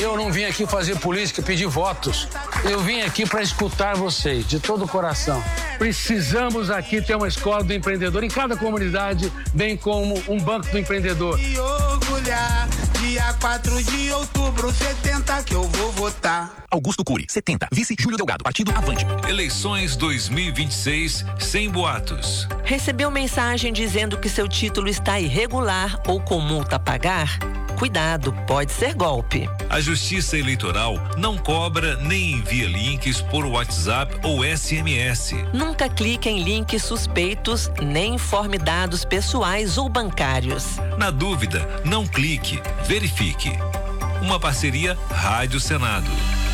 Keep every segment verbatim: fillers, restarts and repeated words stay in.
Eu não vim aqui fazer política, pedir votos. Eu vim aqui para escutar vocês, de todo o coração. Precisamos aqui ter uma escola do empreendedor em cada comunidade, bem como um banco do empreendedor. E orgulhar, dia quatro de outubro, setenta que eu vou votar. Augusto Cury, setenta. Vice Júlio Delgado, partido Avante. Eleições dois mil e vinte e seis, sem boatos. Recebeu mensagem dizendo que seu título está irregular ou com multa a pagar? Cuidado, pode ser golpe. A Justiça Eleitoral não cobra nem envia links por WhatsApp ou S M S. Nunca clique em links suspeitos, nem informe dados pessoais ou bancários. Na dúvida, não clique, verifique. Uma parceria Rádio Senado.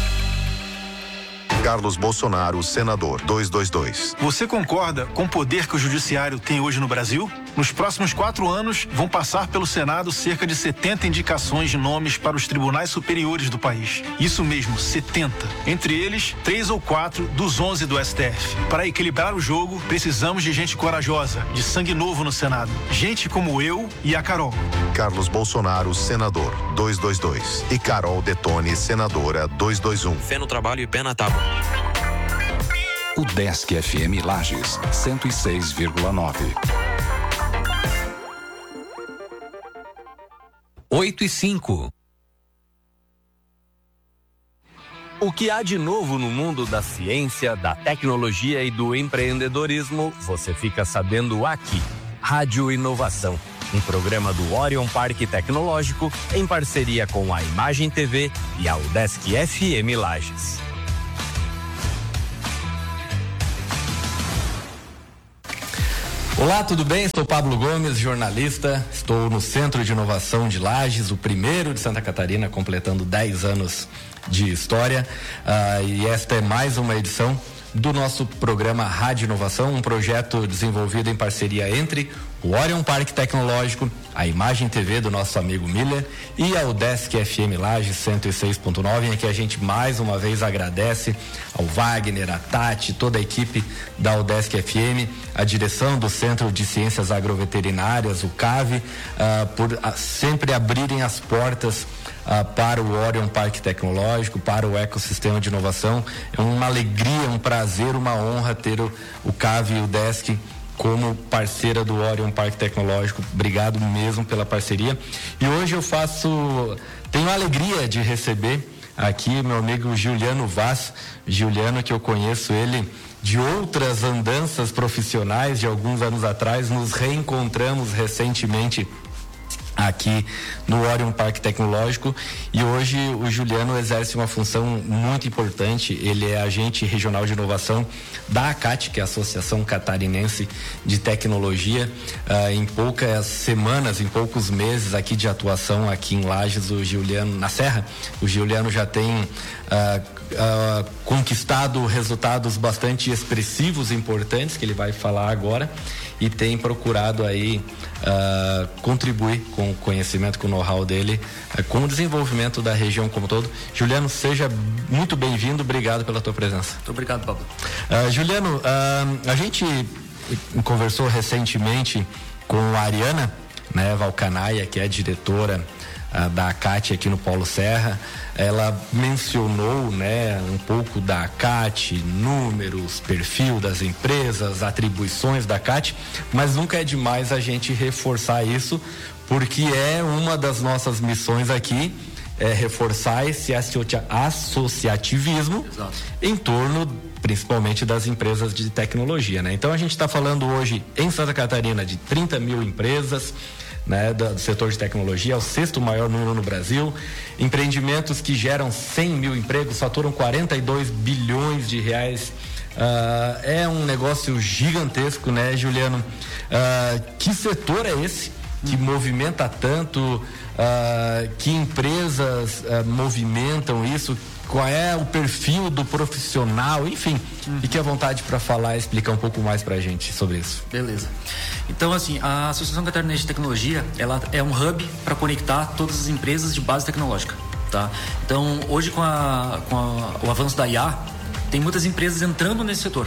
Carlos Bolsonaro, senador, duzentos e vinte e dois. Você concorda com o poder que o judiciário tem hoje no Brasil? Nos próximos quatro anos, vão passar pelo Senado cerca de setenta indicações de nomes para os tribunais superiores do país. Isso mesmo, setenta. Entre eles, três ou quatro dos onze do S T F. Para equilibrar o jogo, precisamos de gente corajosa, de sangue novo no Senado. Gente como eu e a Carol. Carlos Bolsonaro, senador, duzentos e vinte e dois. E Carol Detone, senadora, duzentos e vinte e um. Fé no trabalho e pé na tábua. O Desk F M Lages, cento e seis vírgula nove. oito e cinco. O que há de novo no mundo da ciência, da tecnologia e do empreendedorismo, você fica sabendo aqui. Rádio Inovação, um programa do Orion Parque Tecnológico em parceria com a Imagem T V e a Udesc F M Lages. Olá, tudo bem? Sou Pablo Gomes, jornalista. Estou no Centro de Inovação de Lages, o primeiro de Santa Catarina, completando dez anos de história. Uh, e esta é mais uma edição do nosso programa Rádio Inovação, um projeto desenvolvido em parceria entre o Orion Parque Tecnológico, a Imagem T V do nosso amigo Miller e a Udesc F M Lages cento e seis ponto nove, em que a gente mais uma vez agradece ao Wagner, a Tati, toda a equipe da Udesc F M, a direção do Centro de Ciências Agroveterinárias, o C A V, uh, por uh, sempre abrirem as portas Uh, para o Orion Parque Tecnológico, para o ecossistema de inovação. É uma alegria, um prazer, uma honra ter o, o C A V e o Udesc como parceira do Orion Parque Tecnológico. Obrigado mesmo pela parceria. E hoje eu faço, tenho a alegria de receber aqui meu amigo Giuliano Vaz. Giuliano, que eu conheço ele de outras andanças profissionais de alguns anos atrás, nos reencontramos recentemente aqui no Orion Parque Tecnológico, e hoje o Giuliano exerce uma função muito importante. Ele é agente regional de inovação da ACAT, que é a Associação Catarinense de Tecnologia. Uh, em poucas semanas, em poucos meses aqui de atuação aqui em Lages, o Giuliano, na Serra, o Giuliano já tem uh, uh, conquistado resultados bastante expressivos, importantes, que ele vai falar agora, e tem procurado aí uh, contribuir com o conhecimento, com o know-how dele, uh, com o desenvolvimento da região como todo. Juliano, seja muito bem-vindo, obrigado pela tua presença. Muito obrigado, Pablo. Uh, Juliano, uh, a gente conversou recentemente com a Ariana, né, Valcanaia, que é diretora uh, da ACAT aqui no Polo Serra. Ela mencionou, né, um pouco da ACAT, números, perfil das empresas, atribuições da ACAT, mas nunca é demais a gente reforçar isso, porque é uma das nossas missões aqui, é reforçar esse associativismo. Exato. Em torno principalmente das empresas de tecnologia, né? Então a gente está falando hoje em Santa Catarina de trinta mil empresas, né, do setor de tecnologia, é o sexto maior número no Brasil, empreendimentos que geram cem mil empregos, faturam quarenta e dois bilhões de reais. Uh, é um negócio gigantesco, né, Juliano? Uh, que setor é esse que hum. movimenta tanto? Uh, que empresas uh, movimentam isso? Qual é o perfil do profissional? Enfim, uhum. Fique à vontade para falar e explicar um pouco mais para a gente sobre isso. Beleza. Então, assim, a Associação Catarinense de Tecnologia, ela é um hub para conectar todas as empresas de base tecnológica, tá? Então, hoje com, a, com a, o avanço da I A, tem muitas empresas entrando nesse setor,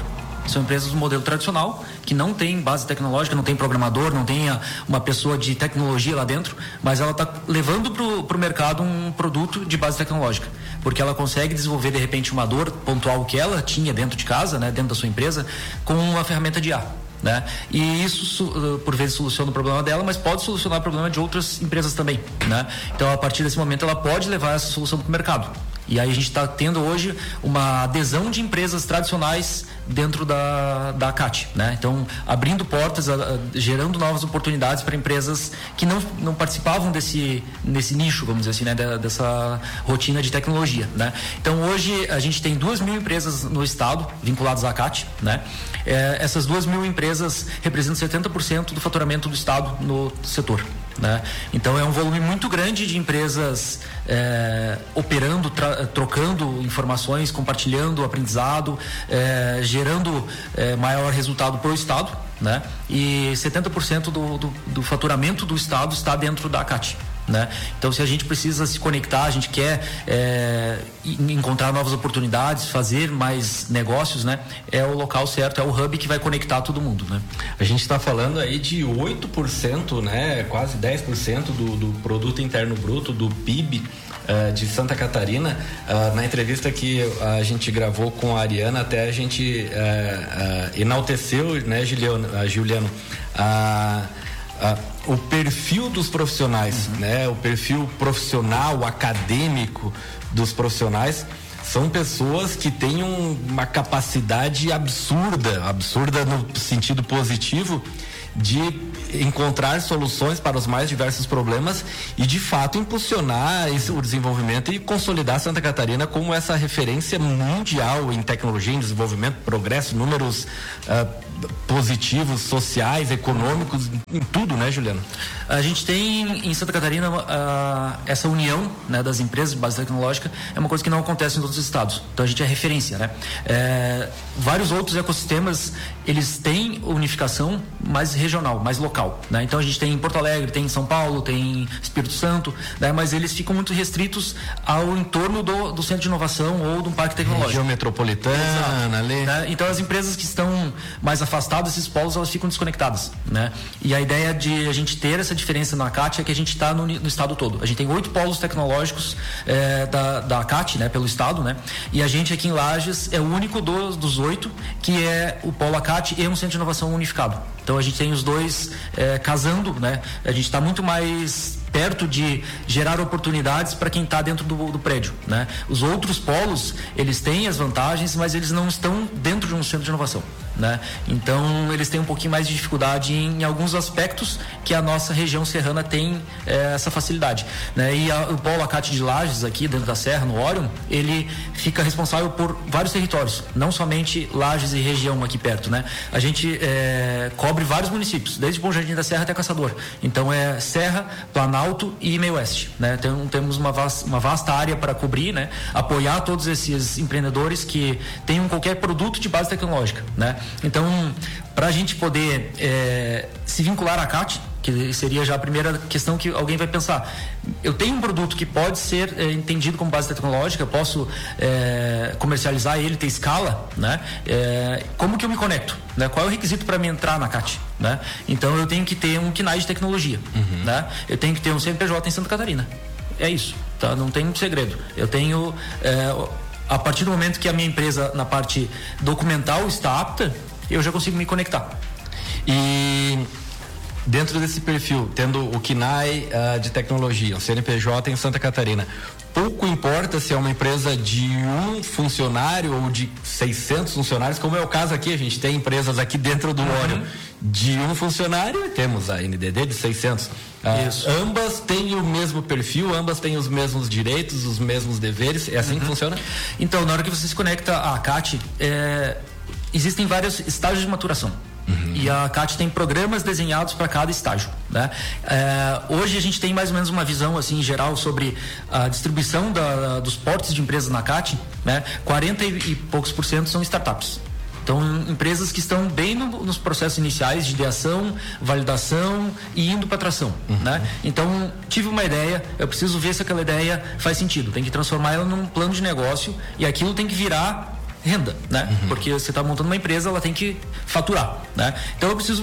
São empresas do modelo tradicional, que não tem base tecnológica, não tem programador, não tem a, uma pessoa de tecnologia lá dentro, mas ela está levando para o mercado um produto de base tecnológica, porque ela consegue desenvolver de repente uma dor pontual que ela tinha dentro de casa, né, dentro da sua empresa, com uma ferramenta de I A. Né? E isso por vezes soluciona o problema dela, mas pode solucionar o problema de outras empresas também, né? Então a partir desse momento ela pode levar essa solução para o mercado. E aí a gente está tendo hoje uma adesão de empresas tradicionais dentro da, da ACAT, né? Então, abrindo portas, a, a, gerando novas oportunidades para empresas que não, não participavam desse, desse nicho, vamos dizer assim, né? Da, dessa rotina de tecnologia, né? Então, hoje a gente tem duas mil empresas no estado vinculadas à ACAT, né? É, essas duas mil empresas representam setenta por cento do faturamento do estado no setor, né? Então, é um volume muito grande de empresas é, operando, tra, trocando informações, compartilhando aprendizado, é, gerando é, maior resultado para o estado, né? E setenta por cento do, do, do faturamento do estado está dentro da ACAT. Né? Então, se a gente precisa se conectar, a gente quer é, encontrar novas oportunidades, fazer mais negócios, né? É o local certo, é o hub que vai conectar todo mundo, né? A gente está falando aí de oito por cento, né? Quase dez por cento do, do produto interno bruto, do P I B uh, de Santa Catarina. Uh, na entrevista que a gente gravou com a Ariana, até a gente uh, uh, enalteceu, né, Juliano, uh, Juliano uh, Uh, o perfil dos profissionais, uhum. né? O perfil profissional, acadêmico dos profissionais são pessoas que têm um, uma capacidade absurda, absurda no sentido positivo, de encontrar soluções para os mais diversos problemas e de fato impulsionar esse, o desenvolvimento e consolidar Santa Catarina como essa referência mundial em tecnologia, em desenvolvimento, progresso, números uh, positivos, sociais, econômicos, em tudo, né, Juliano? A gente tem em Santa Catarina uh, essa união, né, das empresas de base tecnológica, é uma coisa que não acontece em todos os estados. Então a gente é referência, né? É, vários outros ecossistemas, eles têm unificação mais regional, mais local, né? Então a gente tem em Porto Alegre, tem em São Paulo, tem em Espírito Santo, né? Mas eles ficam muito restritos ao entorno do, do centro de inovação ou do parque tecnológico. Região metropolitana, ali. Né? Então as empresas que estão mais afastadas desses polos, elas ficam desconectadas, né? E a ideia de a gente ter essa diferença na ACAT é que a gente está no, no estado todo. A gente tem oito polos tecnológicos é, da, da ACAT, né? Pelo estado, né? E a gente aqui em Lages é o único dos, dos oito que é o polo ACAT e um centro de inovação unificado. Então a gente tem os dois é, casando, né? A gente está muito mais perto de gerar oportunidades para quem está dentro do, do prédio, né? Os outros polos, eles têm as vantagens, mas eles não estão dentro de um centro de inovação, né? Então eles têm um pouquinho mais de dificuldade em, em alguns aspectos que a nossa região serrana tem é, essa facilidade, né? E a, o polo ACAT de Lages aqui dentro da serra, no Orion, ele fica responsável por vários territórios, não somente Lages e região aqui perto, né? A gente é, cobre vários municípios, desde Bom Jardim da Serra até Caçador. Então é Serra, Planalto e Meio Oeste, né? Então, temos uma vasta, uma vasta área para cobrir, né? Apoiar todos esses empreendedores que tenham qualquer produto de base tecnológica, né? Então, para a gente poder é, se vincular à ACAT, que seria já a primeira questão que alguém vai pensar, eu tenho um produto que pode ser é, entendido como base tecnológica, eu posso é, comercializar ele, ter escala, né? É, como que eu me conecto, né? Qual é o requisito para me entrar na ACAT, né? Então eu tenho que ter um C N A I de tecnologia, uhum. né? Eu tenho que ter um C N P J em Santa Catarina, é isso, tá? Não tem muito segredo. Eu tenho é, a partir do momento que a minha empresa na parte documental está apta, eu já consigo me conectar. E dentro desse perfil, tendo o C N A I uh, de tecnologia, o C N P J em Santa Catarina, pouco importa se é uma empresa de um funcionário ou de seiscentos funcionários, como é o caso aqui, a gente tem empresas aqui dentro do uhum. Orion de um funcionário e temos a N D D de seiscentos. Uh, ambas têm o mesmo perfil, ambas têm os mesmos direitos, os mesmos deveres, é assim uhum. que funciona? Então, na hora que você se conecta à ACAT, é, existem vários estágios de maturação. Uhum. E a ACAT tem programas desenhados para cada estágio, né? É, hoje a gente tem mais ou menos uma visão assim geral sobre a distribuição da, dos portes de empresas na ACAT, né? quarenta e poucos por cento são startups. Então, empresas que estão bem no, nos processos iniciais de ideação, validação e indo para tração, uhum. né? Então, tive uma ideia, eu preciso ver se aquela ideia faz sentido, tem que transformar ela num plano de negócio e aquilo tem que virar renda, né? Uhum. Porque você está montando uma empresa, ela tem que faturar, né? Então eu preciso,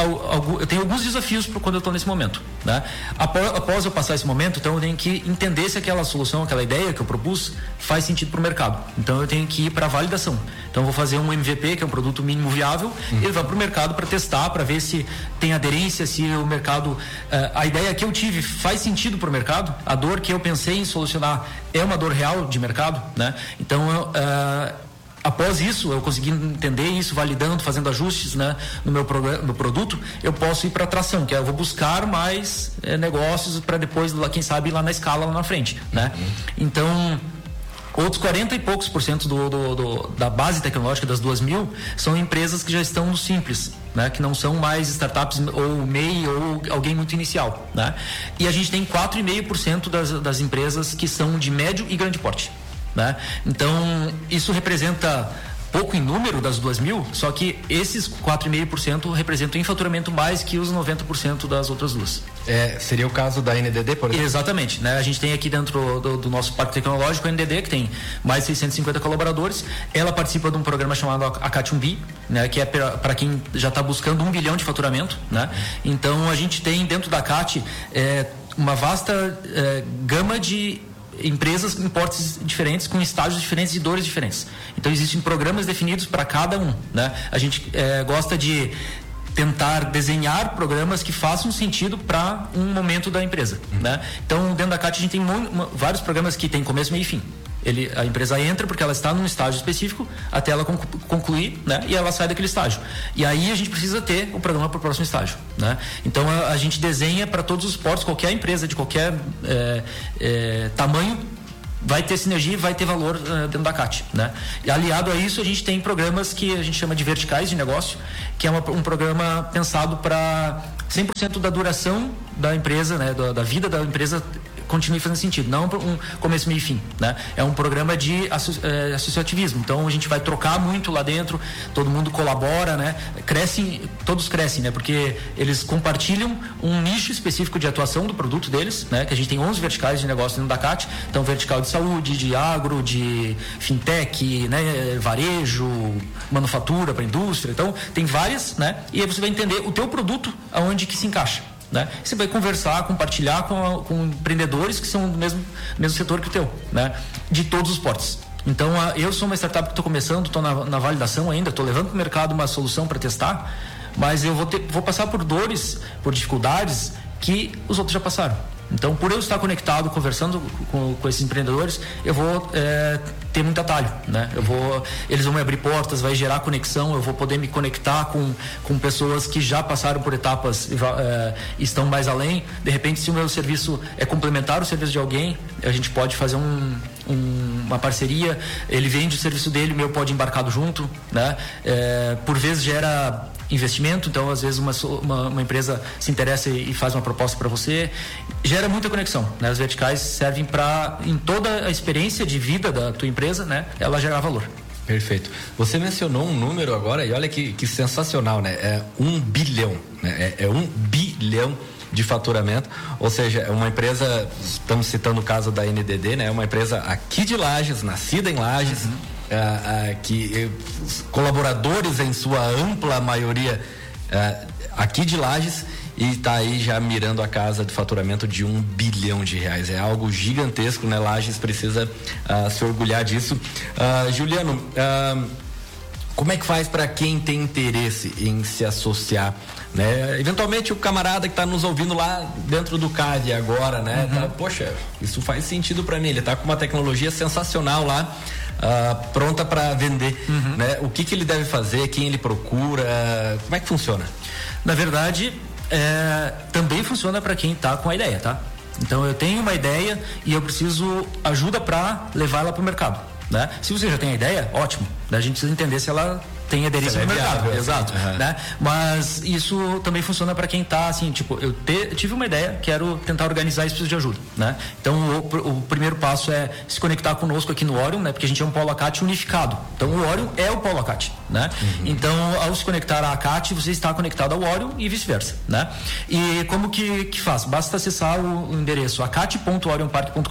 eu tenho alguns desafios para quando eu estou nesse momento, né? Após, após eu passar esse momento, então eu tenho que entender se aquela solução, aquela ideia que eu propus faz sentido para o mercado. Então eu tenho que ir para a validação. Então eu vou fazer um M V P, que é um produto mínimo viável, uhum. ele vai para o mercado para testar, para ver se tem aderência, se o mercado, uh, a ideia que eu tive faz sentido para o mercado, a dor que eu pensei em solucionar é uma dor real de mercado, né? Então eu, uh, após isso, eu consegui entender isso, validando, fazendo ajustes, né, no meu, no produto, eu posso ir para a tração, que é eu vou buscar mais é, negócios para depois, quem sabe, ir lá na escala, lá na frente, né? Uhum. Então, outros quarenta e poucos por cento do, do, do, da base tecnológica das duas mil são empresas que já estão no simples, né? Que não são mais startups ou M E I ou alguém muito inicial, né? E a gente tem quatro vírgula cinco por cento das, das empresas que são de médio e grande porte. Né? Então, isso representa pouco em número das duas mil, só que esses quatro vírgula cinco por cento representam em faturamento mais que os noventa por cento das outras duas. É, seria o caso da N D D, por exemplo? Exatamente, né? A gente tem aqui dentro do, do nosso parque tecnológico a N D D, que tem mais de seiscentos e cinquenta colaboradores. Ela participa de um programa chamado A C A T um bi, né? Que é para quem já está buscando um bilhão de faturamento, né? Então, a gente tem dentro da A C A T é, uma vasta é, gama de empresas em portes diferentes, com estágios diferentes e dores diferentes. Então existem programas definidos para cada um, né? A gente é, gosta de tentar desenhar programas que façam sentido para um momento da empresa, uhum. né? Então dentro da A C A T a gente tem uma, vários programas que tem começo, meio e fim. Ele, a empresa entra porque ela está num estágio específico até ela concluir, né? E ela sai daquele estágio. E aí a gente precisa ter o programa para o próximo estágio, né? Então a, a gente desenha para todos os portos, qualquer empresa de qualquer é, é, tamanho vai ter sinergia e vai ter valor uh, dentro da A C A T, né? E aliado a isso a gente tem programas que a gente chama de verticais de negócio, que é uma, um programa pensado para cem por cento da duração da empresa, né? Da, da vida da empresa continue fazendo sentido, não um começo, meio e fim, né? É um programa de asso- é, associativismo, então a gente vai trocar muito lá dentro, todo mundo colabora, né? Crescem, todos crescem, né? Porque eles compartilham um nicho específico de atuação do produto deles, né? Que a gente tem onze verticais de negócio dentro da A C A T, então vertical de saúde, de agro, de fintech, né? Varejo, manufatura para indústria, então tem várias, né? E aí você vai entender o teu produto aonde que se encaixa, né? Você vai conversar, compartilhar com, a, com empreendedores que são do mesmo, mesmo setor que o teu, né? De todos os portes. Então, a, eu sou uma startup que estou começando, estou na, na validação ainda, estou levando para o mercado uma solução para testar, mas eu vou, ter, vou passar por dores, por dificuldades que os outros já passaram. Então, por eu estar conectado, conversando com, com esses empreendedores, eu vou é, ter muito atalho, né? Eu vou, eles vão me abrir portas, vai gerar conexão, eu vou poder me conectar com, com pessoas que já passaram por etapas e é, estão mais além. De repente, se o meu serviço é complementar o serviço de alguém, a gente pode fazer um, um, uma parceria, ele vende o serviço dele, o meu pode embarcado junto, né? É, por vezes gera investimento, então às vezes uma, uma, uma empresa se interessa e, e faz uma proposta para você, gera muita conexão, né? As verticais servem para, em toda a experiência de vida da tua empresa, né? Ela gerar valor. Perfeito. Você mencionou um número agora e olha que, que sensacional, né? É um bilhão, né? É, é um bilhão de faturamento, ou seja, é uma empresa, estamos citando o caso da N D D, né? É uma empresa aqui de Lages, nascida em Lages, uhum. Uh, uh, que uh, colaboradores em sua ampla maioria uh, aqui de Lages, e está aí já mirando a casa de faturamento de um bilhão de reais. É algo gigantesco, né? Lages precisa uh, se orgulhar disso. Uh, Juliano, uh, como é que faz para quem tem interesse em se associar, né? Eventualmente o camarada que está nos ouvindo lá dentro do C A D agora, né? Uhum. Tá, poxa, isso faz sentido para mim, ele está com uma tecnologia sensacional lá, uh, pronta para vender, uhum. né? O que que ele deve fazer, quem ele procura, como é que funciona? Na verdade, é, também funciona para quem está com a ideia, tá? Então eu tenho uma ideia e eu preciso ajuda para levá-la para o mercado, né? Se você já tem a ideia, ótimo, né? A gente precisa entender se ela tem aderência no mercado, viável, exato, uhum. né? Mas isso também funciona para quem tá assim, tipo, eu te, tive uma ideia, quero tentar organizar isso, preciso de ajuda, né? Então o, o primeiro passo é se conectar conosco aqui no Orion, né? Porque a gente é um polo A C A T unificado, então o Orion é o polo A C A T, né? Uhum. Então ao se conectar à A C A T, você está conectado ao Orion e vice-versa, né? E como que, que faz? Basta acessar o, o endereço acate ponto orion park ponto com,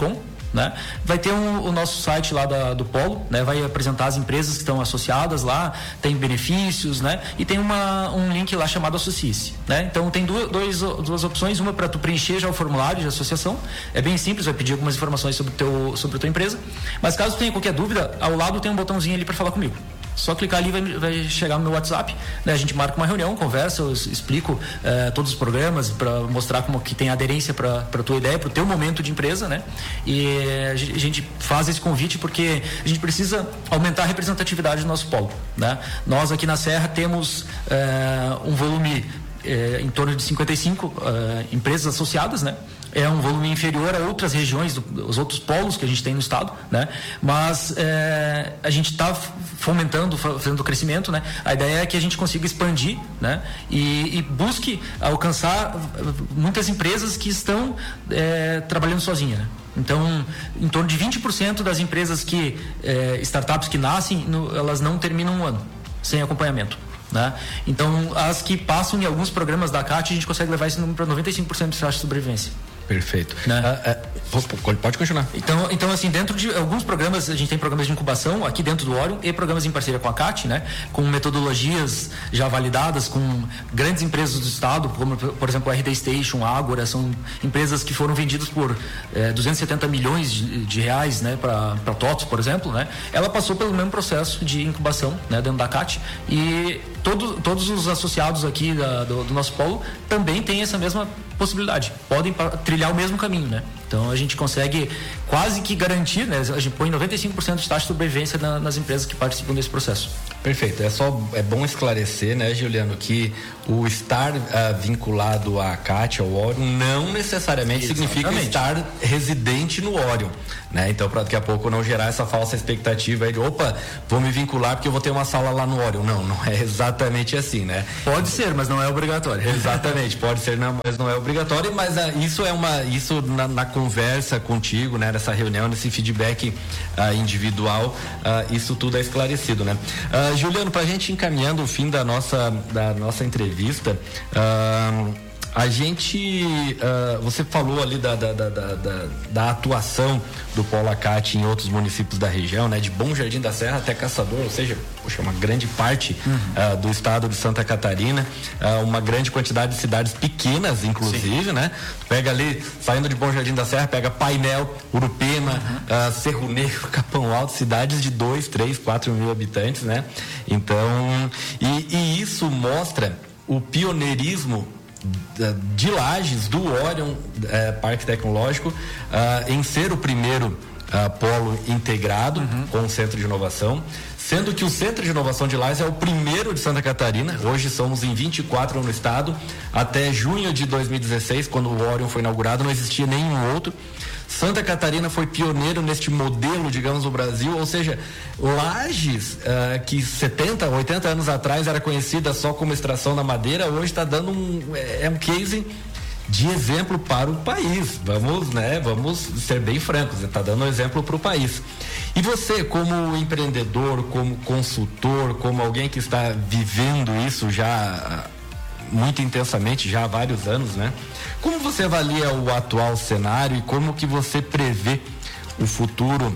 né? Vai ter um, o nosso site lá da, do Polo, né? Vai apresentar as empresas que estão associadas lá, tem benefícios, né? E tem uma, um link lá chamado Associe-se, né? Então tem duas, dois, duas opções, uma para tu preencher já o formulário de associação, é bem simples, vai pedir algumas informações sobre, o teu, sobre a tua empresa, mas caso tu tenha qualquer dúvida, ao lado tem um botãozinho ali para falar comigo. Só clicar ali, vai, vai chegar no meu WhatsApp, né? A gente marca uma reunião, conversa, eu explico eh, todos os programas para mostrar como que tem aderência para a tua ideia, para o teu momento de empresa, né? E a gente faz esse convite porque a gente precisa aumentar a representatividade do nosso polo, né? Nós aqui na Serra temos eh, um volume eh, em torno de cinquenta e cinco eh, empresas associadas, né? É um volume inferior a outras regiões, do, os outros polos que a gente tem no estado, né? Mas é, a gente está fomentando, fazendo o crescimento, né? A ideia é que a gente consiga expandir, né? E, e busque alcançar muitas empresas que estão é, trabalhando sozinha, né? Então, em torno de vinte por cento das empresas que, é, startups que nascem, no, elas não terminam um ano sem acompanhamento, né? Então, as que passam em alguns programas da C A T, a gente consegue levar esse número para noventa e cinco por cento de taxa de sobrevivência. Perfeito. Né? Ah, ah, pode continuar. Então, então, assim, dentro de alguns programas, a gente tem programas de incubação aqui dentro do Orion e programas em parceria com a C A T, né? Com metodologias já validadas, com grandes empresas do estado, como, por exemplo, a R D Station, a Ágora, são empresas que foram vendidas por eh, duzentos e setenta milhões de, de reais, né? Para a TOTS, por exemplo, né? Ela passou pelo mesmo processo de incubação, né? Dentro da C A T, e todo, todos os associados aqui da, do, do nosso polo também têm essa mesma possibilidade, podem trilhar o mesmo caminho, né? Então a gente consegue quase que garantir, né? A gente põe noventa e cinco por cento de taxa de sobrevivência na, nas empresas que participam desse processo. Perfeito. É só é bom esclarecer, né, Juliano, que o estar uh, vinculado à C A T, ao Orion, não necessariamente Exatamente. significa estar residente no Orion, né? Então, para daqui a pouco não gerar essa falsa expectativa aí de, opa, vou me vincular porque eu vou ter uma sala lá no Orion. Não, não é exatamente assim, né? Pode ser, mas não é obrigatório. Exatamente, pode ser, não, mas não é obrigatório, mas uh, isso é uma, isso na, na conversa contigo, né, nessa reunião, nesse feedback uh, individual, uh, isso tudo é esclarecido, né? Uh, Juliano, para a gente encaminhando o fim da nossa, da nossa entrevista, uh, a gente, uh, você falou ali da, da, da, da, da atuação do Polo A C A T em outros municípios da região, né? De Bom Jardim da Serra até Caçador, ou seja, poxa, uma grande parte uhum. uh, do estado de Santa Catarina, uh, uma grande quantidade de cidades pequenas, inclusive, Sim. né? Pega ali, saindo de Bom Jardim da Serra, pega Painel, Urupema, uhum. uh, Cerro Negro, Capão Alto, cidades de dois, três, quatro mil habitantes, né? Então, e, e isso mostra o pioneirismo de Lages, do Orion eh, Parque Tecnológico, ah, em ser o primeiro ah, polo integrado uhum. com o Centro de Inovação, sendo que o Centro de Inovação de Lages é o primeiro de Santa Catarina. Hoje somos em vinte e quatro no estado. Até junho de dois mil e dezesseis, quando o Orion foi inaugurado, não existia nenhum outro. Santa Catarina foi pioneiro neste modelo, digamos, no Brasil, ou seja, Lages, uh, que setenta, oitenta anos atrás era conhecida só como extração da madeira, hoje está dando um, é um case de exemplo para o país. Vamos, né, vamos ser bem francos, está dando um exemplo para o país. E você, como empreendedor, como consultor, como alguém que está vivendo isso já muito intensamente, já há vários anos, né? Como você avalia o atual cenário e como que você prevê o futuro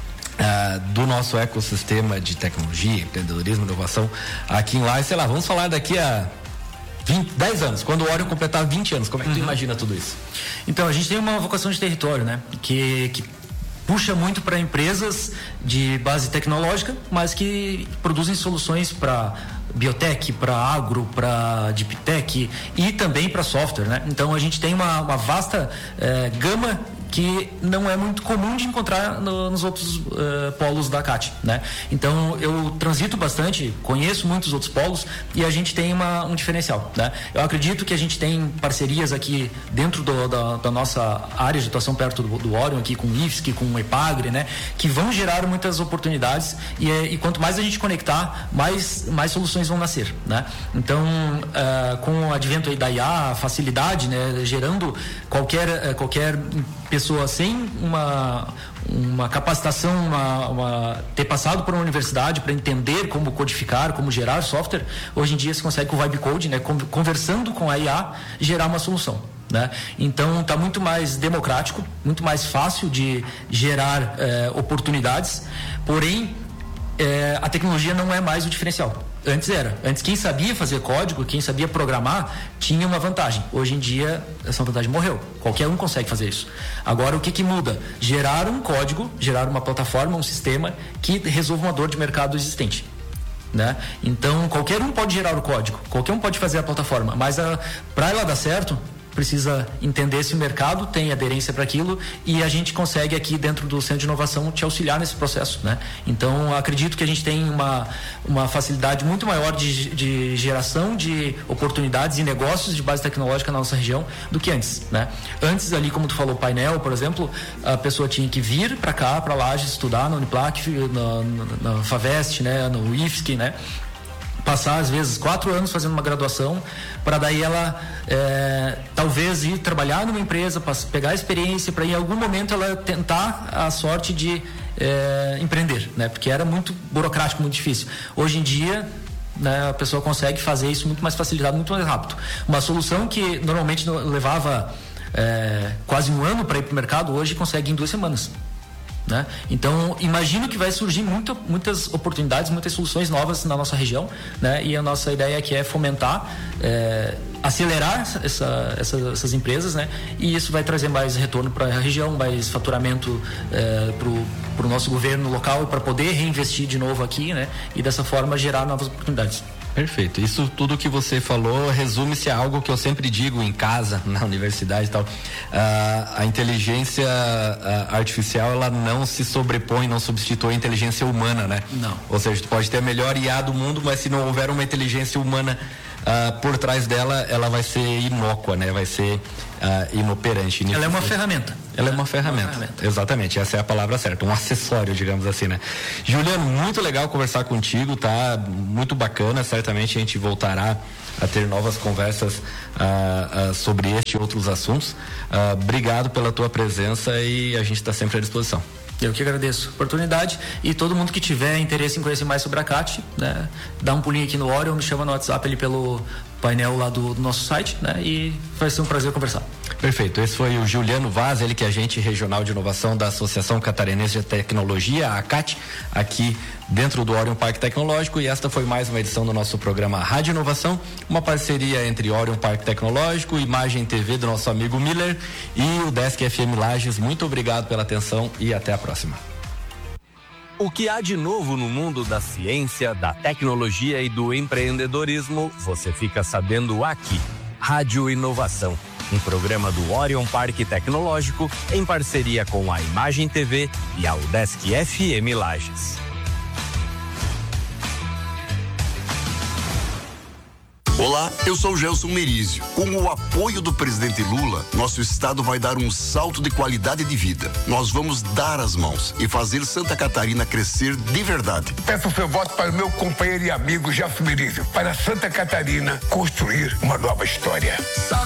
uh, do nosso ecossistema de tecnologia, empreendedorismo, inovação aqui em Lages? Sei lá, vamos falar daqui a vinte, dez anos, quando o Orion completar vinte anos, como é que uhum. tu imagina tudo isso? Então, a gente tem uma vocação de território, né? Que, que puxa muito para empresas de base tecnológica, mas que produzem soluções para biotech, para agro, para deep tech e também para software, né? Então a gente tem uma, uma vasta eh, gama que não é muito comum de encontrar no, nos outros uh, polos da C A T, né? Então eu transito bastante, conheço muitos outros polos e a gente tem uma, um diferencial, né? Eu acredito que a gente tem parcerias aqui dentro do, da, da nossa área de atuação perto do, do Orion, aqui com o I F S C, com o EPAGRE, né? Que vão gerar muitas oportunidades e, e quanto mais a gente conectar, mais, mais soluções vão nascer, né? Então uh, com o advento aí da I A, a facilidade, né? Gerando qualquer, qualquer pessoa sem uma, uma capacitação, uma, uma, ter passado por uma universidade para entender como codificar, como gerar software, hoje em dia se consegue com o Vibe Code, né, conversando com a I A, gerar uma solução. Né? Então está muito mais democrático, muito mais fácil de gerar eh, oportunidades, porém eh, a tecnologia não é mais o diferencial. Antes era, antes quem sabia fazer código, quem sabia programar, tinha uma vantagem. Hoje em dia essa vantagem morreu, qualquer um consegue fazer isso. Agora o que que muda? Gerar um código, gerar uma plataforma, um sistema que resolva uma dor de mercado existente. Né? Então qualquer um pode gerar o código, qualquer um pode fazer a plataforma, mas para ela dar certo precisa entender se o mercado tem aderência para aquilo, e a gente consegue aqui dentro do Centro de Inovação te auxiliar nesse processo, né? Então acredito que a gente tem uma, uma facilidade muito maior de, de geração de oportunidades e negócios de base tecnológica na nossa região do que antes, né? Antes ali, como tu falou, painel, por exemplo, a pessoa tinha que vir para cá, para Lages, estudar na Uniplac, na, na, na Favest, né? No I F S C, né? Passar às vezes quatro anos fazendo uma graduação para daí ela é, talvez ir trabalhar numa empresa, pegar a experiência para em algum momento ela tentar a sorte de é, empreender, né? Porque era muito burocrático, muito difícil. Hoje em dia, né, a pessoa consegue fazer isso muito mais facilitado, muito mais rápido. Uma solução que normalmente levava é, quase um ano para ir para o mercado, hoje consegue em duas semanas. Né? Então, imagino que vai surgir muito, muitas oportunidades, muitas soluções novas na nossa região, né? E a nossa ideia aqui é fomentar, é, acelerar essa, essa, essas empresas, né? E isso vai trazer mais retorno para a região, mais faturamento é, para o nosso governo local, para poder reinvestir de novo aqui, né? E dessa forma gerar novas oportunidades. Perfeito. Isso tudo que você falou resume-se a algo que eu sempre digo em casa, na universidade e tal. Ah, a inteligência ah, artificial, ela não se sobrepõe, não substitui a inteligência humana, né? Não. Ou seja, tu pode ter a melhor I A do mundo, mas se não houver uma inteligência humana ah, por trás dela, ela vai ser inócua, né? Vai ser ah, inoperante. Ela é uma ferramenta. Ela é uma ferramenta. uma ferramenta. Exatamente, essa é a palavra certa, um acessório, digamos assim, né? Juliano, muito legal conversar contigo, tá? Muito bacana, certamente a gente voltará a ter novas conversas ah, ah, sobre este e outros assuntos. Ah, obrigado pela tua presença e a gente está sempre à disposição. Eu que agradeço a oportunidade, e todo mundo que tiver interesse em conhecer mais sobre a C A T, né, dá um pulinho aqui no Orion, me chama no WhatsApp ali pelo painel lá do, do nosso site, né, e vai ser um prazer conversar. Perfeito, esse foi o Juliano Vaz, ele que é agente regional de inovação da Associação Catarinense de Tecnologia, a C A T, aqui dentro do Orion Parque Tecnológico, e esta foi mais uma edição do nosso programa Rádio Inovação, uma parceria entre Orion Parque Tecnológico, Imagem T V do nosso amigo Miller e o Desk F M Lages. Muito obrigado pela atenção e até a próxima. O que há de novo no mundo da ciência, da tecnologia e do empreendedorismo, você fica sabendo aqui. Rádio Inovação, um programa do Orion Parque Tecnológico em parceria com a Imagem T V e a Udesc F M Lages. Olá, eu sou o Gelson Merizio. Com o apoio do presidente Lula, nosso estado vai dar um salto de qualidade de vida. Nós vamos dar as mãos e fazer Santa Catarina crescer de verdade. Peço seu voto para o meu companheiro e amigo Gelson Merizio, para Santa Catarina construir uma nova história. Só